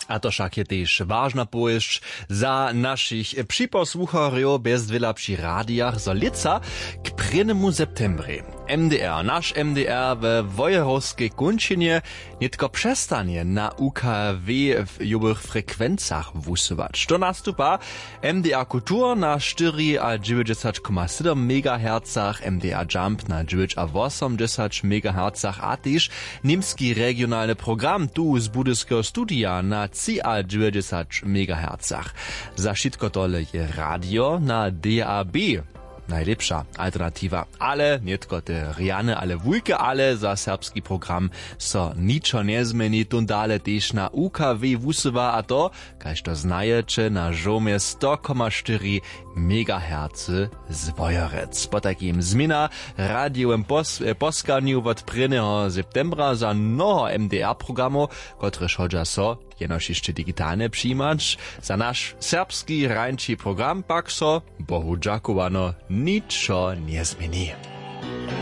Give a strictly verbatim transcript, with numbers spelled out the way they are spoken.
A to však je tež vážna povesť za našich připoslucharjov bez dvela při rádiach zo lica k prvnemu septembri. M D R, naš M D R w Wojerovskej Kunčinie netko przestanie na U K W w jubych frekwencach wusywać. To nastupa M D R Kultur na cztery a dziewięćdziesiąt przecinek siedem megahercach, M D R Jump na dziewięć a osiemdziesiąt megahercach, a też niemski regionalny program tu z budyskiego studia na trzy a dziewięćdziesiąt megahercach. Za wszystko tole je radio na D A B. Najlepsza alternativa. Ale nie tylko te riany, ale wujke, ale za serbski program so niczo nie zmeni, tun dale też na U K W wusywa, a to, kaž to znajecie, na żomie sto przecinek cztery megahercy z Wojorec. Po takim zmiana radiowym pos, poskaniu od prvnego septembra za mnoho M D R programu, które chodźa so jenož jeszcze digitalne przyjmać, za nasz serbski rańczy program pak so, Bohu dziakowano, niczo nie zmieni.